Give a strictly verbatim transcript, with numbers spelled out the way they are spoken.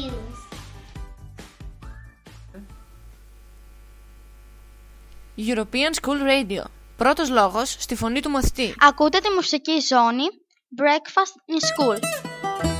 feelings. European School Radio. Πρώτος λόγος στη φωνή του μαθητή. Ακούτε τη μουσική ζώνη Breakfast in School.